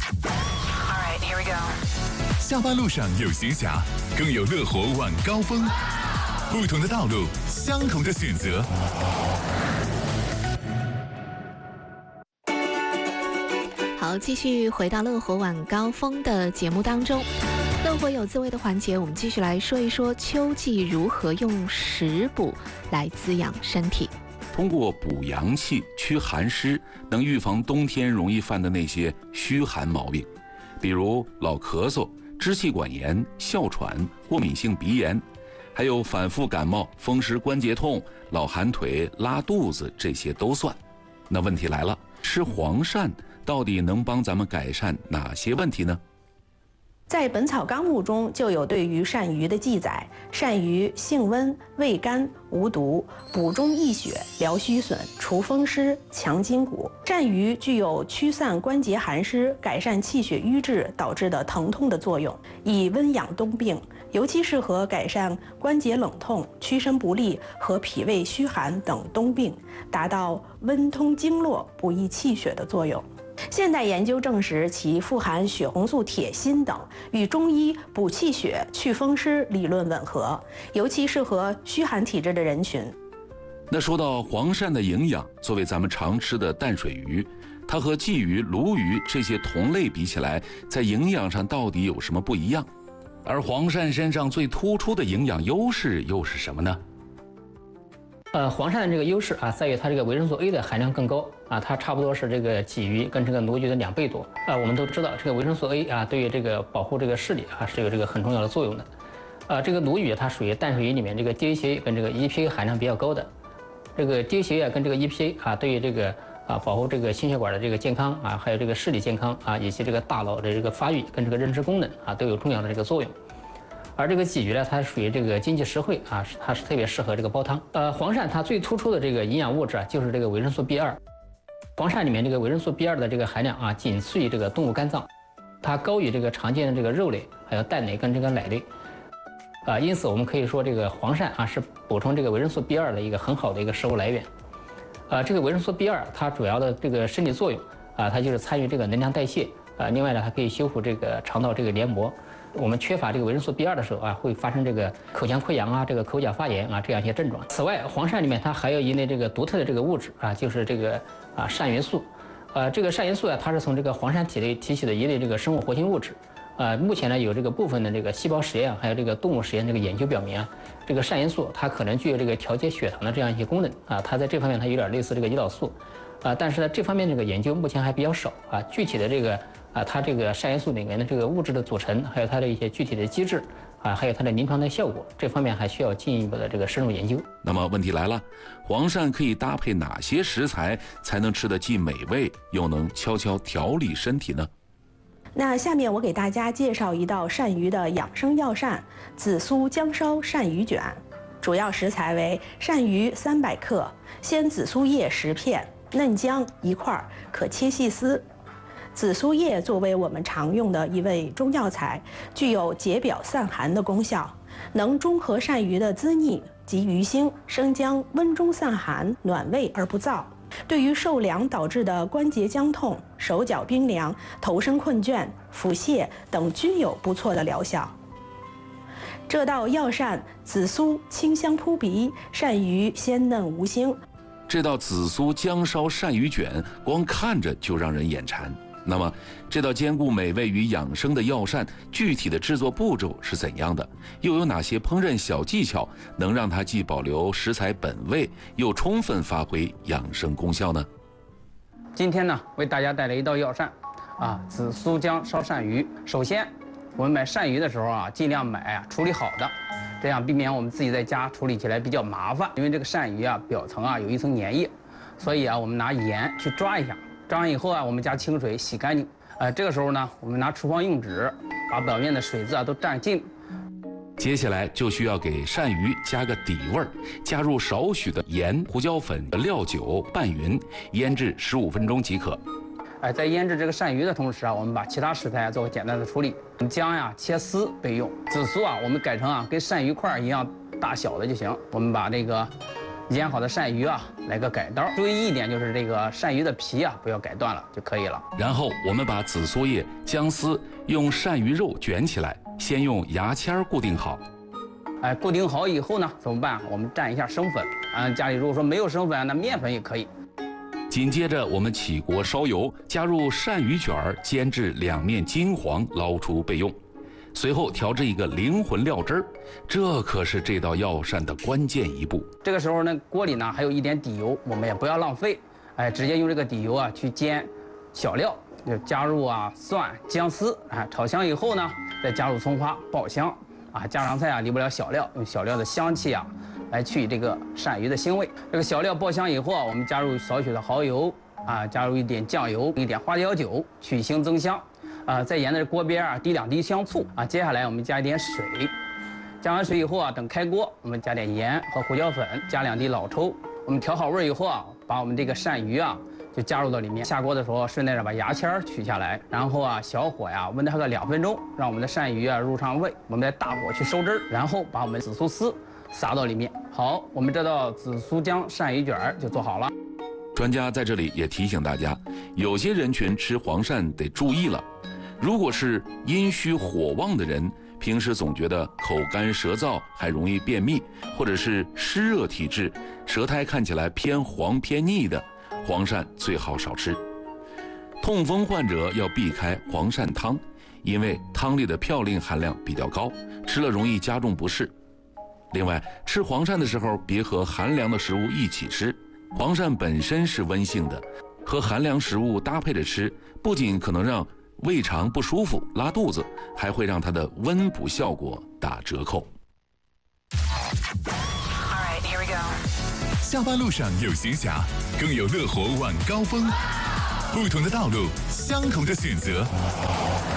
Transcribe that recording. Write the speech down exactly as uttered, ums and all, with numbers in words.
All right, here we go. 下班路上有闲暇，更有乐活晚高峰。不同的道路，相同的选择。 好，继续回到乐活晚高峰的节目当中。乐活有滋味的环节，我们继续来说一说秋季如何用食补来滋养身体。 通过补阳气、驱寒湿，能预防冬天容易犯的那些虚寒毛病，比如老咳嗽、支气管炎、哮喘、过敏性鼻炎，还有反复感冒、风湿关节痛、老寒腿、拉肚子，这些都算。那问题来了，吃黄鳝到底能帮咱们改善哪些问题呢？ 在《本草纲目》中就有对于鳝鱼的记载。鳝鱼性温、味甘、无毒，补中益血、疗虚损、除风湿、强筋骨。鳝鱼具有驱散关节寒湿、改善气血瘀滞导致的疼痛的作用，以温养冬病，尤其适合改善关节冷痛、屈伸不利和脾胃虚寒等冬病，达到温通经络、补益气血的作用。现代研究证实，其富含血红素、铁、锌等，与中医补气血、祛风湿理论吻合，尤其适合虚寒体质的人群。 那说到黄鳝的营养，作为咱们常吃的淡水鱼，它和鲫鱼、鲈鱼这些同类比起来，在营养上到底有什么不一样？而黄鳝身上最突出的营养优势又是什么呢？ 呃，黄鳝的这个优势啊，在于它这个维生素 A 的含量更高啊，它差不多是这个鲫鱼跟这个鲈鱼的两倍多啊。我们都知道，这个维生素 A 啊，对于这个保护这个视力啊，是有这个很重要的作用的。啊，这个鲈鱼它属于淡水鱼里面这个 D H A 跟这个 E P A 含量比较高的。这个 D H A 啊跟这个 E P A 啊，对于这个啊保护这个心血管的这个健康啊，还有这个视力健康啊，以及这个大脑的这个发育跟这个认知功能啊，都有重要的这个作用。而这个鲫鱼呢，它属于这个经济实惠啊，它是特别适合这个煲汤。呃，黄鳝它最突出的这个营养物质啊，就是这个维生素 B 二。黄鳝里面这个维生素 B 二的这个含量啊，仅次于这个动物肝脏，它高于这个常见的这个肉类、还有蛋类跟这个奶类。啊，因此我们可以说这个黄鳝啊是补充这个维生素 B 二的一个很好的一个食物来源。啊，这个维生素 B 二它主要的这个身体作用啊，它就是参与这个能量代谢啊，另外呢，它可以修复这个肠道这个黏膜。我们缺乏这个维生素 B 二的时候啊，会发生这个口腔溃疡啊、这个口角发炎啊这样一些症状。此外，黄鳝里面它还有一类这个独特的这个物质啊，就是这个啊鳝元素。呃，这个鳝元素啊，它是从这个黄鳝体内提取的一类这个生物活性物质。呃，目前呢有这个部分的这个细胞实验还有这个动物实验这个研究表明啊，这个鳝元素它可能具有这个调节血糖的这样一些功能啊，它在这方面它有点类似这个胰岛素。啊，但是呢，这方面这个研究目前还比较少啊。具体的这个啊，它这个鳝元素里面的这个物质的组成，还有它的一些具体的机制啊，还有它的临床的效果，这方面还需要进一步的这个深入研究。 那么问题来了，黄鳝可以搭配哪些食材才能吃得既美味又能悄悄调理身体呢？ 那下面我给大家介绍一道鳝鱼的养生药膳——紫苏姜烧鳝鱼卷。主要食材为鳝鱼三百克，鲜紫苏叶十片。嫩姜一块，可切细丝。紫苏叶作为我们常用的一味中药材，具有解表散寒的功效，能中和鳝鱼的滋腻及鱼腥。生姜温中散寒，暖胃而不燥，对于受凉导致的关节僵痛、手脚冰凉、头身困倦、腹泻等均有不错的疗效。这道药膳紫苏清香扑鼻，鳝鱼鲜嫩无腥。 这道紫苏姜烧鳝鱼卷，光看着就让人眼馋。那么，这道兼顾美味与养生的药膳，具体的制作步骤是怎样的？又有哪些烹饪小技巧，能让它既保留食材本味，又充分发挥养生功效呢？ 今天呢，为大家带来一道药膳，啊，紫苏姜烧鳝鱼。首先，我们买鳝鱼的时候啊，尽量买啊处理好的。这样避免我们自己在家处理起来比较麻烦，因为这个鳝鱼啊表层啊有一层粘液，所以啊我们拿盐去抓一下，抓完以后啊我们加清水洗干净。呃，这个时候呢我们拿厨房用纸把表面的水渍啊都蘸净。 接下来就需要给鳝鱼加个底味儿，加入少许的盐、胡椒粉、料酒拌匀，腌制十五分钟即可。 哎，在腌制这个鳝鱼的同时啊，我们把其他食材做个简单的处理。姜呀切丝备用，紫苏啊我们改成啊跟鳝鱼块一样大小的就行。我们把这个腌好的鳝鱼啊，来个改刀。注意一点就是这个鳝鱼的皮啊，不要改断了就可以了。 然后我们把紫苏叶、姜丝用鳝鱼肉卷起来，先用牙签固定好。 哎，固定好以后呢，怎么办？我们蘸一下生粉。啊，家里如果说没有生粉，那面粉也可以。 紧接着，我们起锅烧油，加入鳝鱼卷儿，煎至两面金黄，捞出备用。随后调制一个灵魂料汁儿，这可是这道药膳的关键一步。 这个时候呢，锅里呢还有一点底油，我们也不要浪费，哎，直接用这个底油啊去煎小料，就加入啊蒜、姜丝，啊炒香以后呢，再加入葱花爆香，啊家常菜啊离不了小料，用小料的香气啊来去这个鳝鱼的腥味。这个小料爆香以后啊，我们加入少许的蚝油，啊加入一点酱油，一点花椒酒，去腥增香。啊，在沿着锅边啊滴两滴香醋啊，接下来我们加一点水，加完水以后啊，等开锅，我们加点盐和胡椒粉，加两滴老抽，我们调好味以后啊，把我们这个鳝鱼啊就加入到里面。下锅的时候顺带着把牙签取下来，然后啊小火呀焖它个两分钟，让我们的鳝鱼啊入上味，我们再大火去收汁儿，然后把我们紫苏丝撒到里面。好，我们这道紫苏姜鳝鱼卷儿就做好了。 专家在这里也提醒大家，有些人群吃黄鳝得注意了。如果是阴虚火旺的人，平时总觉得口干舌燥，还容易便秘，或者是湿热体质，舌苔看起来偏黄偏腻的，黄鳝最好少吃。痛风患者要避开黄鳝汤，因为汤里的嘌呤含量比较高，吃了容易加重不适。另外，吃黄鳝的时候别和寒凉的食物一起吃，黄鳝本身是温性的，和寒凉食物搭配着吃，不仅可能让胃肠不舒服、拉肚子，还会让它的温补效果打折扣。 All right, here we go. 下班路上有闲暇，更有乐活晚高峰。不同的道路，相同的选择。